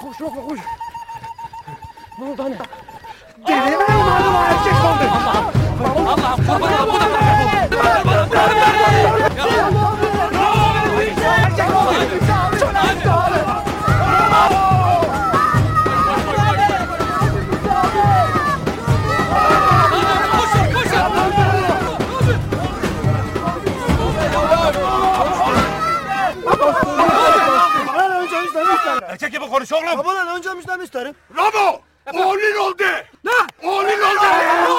Koş Ramo koş. Ne oldu anne? Gelin mi umarım erkek oldu? Allah'ım kurban olayım. Bu da Erkek gibi konuş oğlum. Babadan önce müjdemiş isterim. Ramo! Oğlun oldu! Ne? Oğlun oldu!